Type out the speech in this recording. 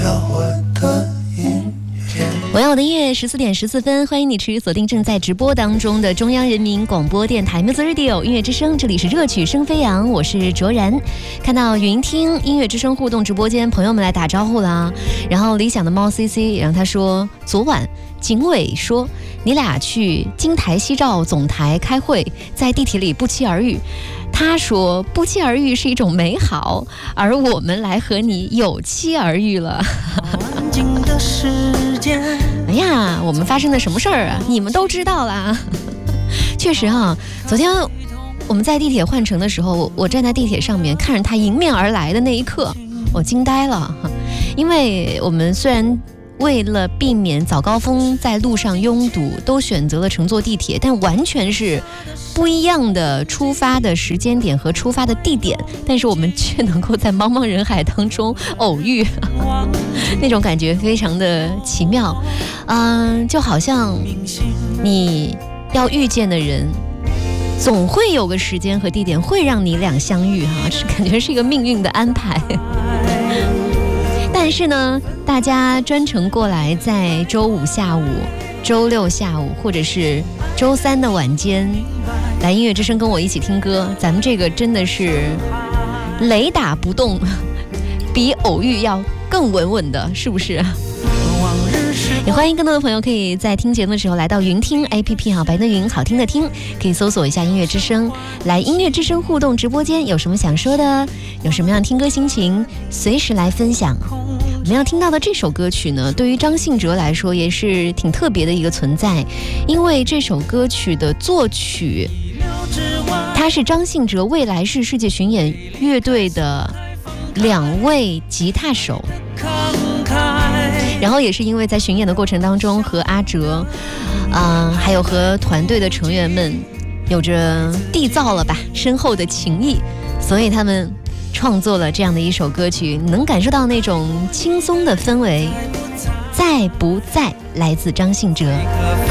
我要我的音乐14点14分，欢迎你持续锁定正在直播当中的中央人民广播电台 Music Radio 音乐之声，这里是热曲声飞扬，我是卓然。看到云听音乐之声互动直播间朋友们来打招呼啦，然后理想的猫 CC， 然后他说昨晚警委说你俩去京台西照总台开会，在地铁里不期而遇。他说不期而遇是一种美好，而我们来和你有期而遇了。哎呀，我们发生了什么事儿啊？你们都知道啦。确实啊，昨天我们在地铁换乘的时候，我站在地铁上面看着他迎面而来的那一刻，我惊呆了。因为我们虽然为了避免早高峰在路上拥堵，都选择了乘坐地铁，但完全是不一样的出发的时间点和出发的地点，但是我们却能够在茫茫人海当中偶遇，那种感觉非常的奇妙。就好像你要遇见的人总会有个时间和地点会让你俩相遇哈，感觉是一个命运的安排。但是呢，大家专程过来在周五下午、周六下午或者是周三的晚间来音乐之声跟我一起听歌，咱们这个真的是雷打不动，比偶遇要更稳稳的，是不是？也欢迎更多的朋友可以在听节目的时候来到云听 APP 哈，白的云好听的听，可以搜索一下音乐之声，来音乐之声互动直播间，有什么想说的，有什么样的听歌心情，随时来分享。我们要听到的这首歌曲呢，对于张信哲来说也是挺特别的一个存在，因为这首歌曲的作曲他是张信哲未来是世界巡演乐队的2位吉他手，然后也是因为在巡演的过程当中和阿哲还有和团队的成员们有着缔造了吧深厚的情谊，所以他们创作了这样的一首歌曲，能感受到那种轻松的氛围。在不在来自张信哲。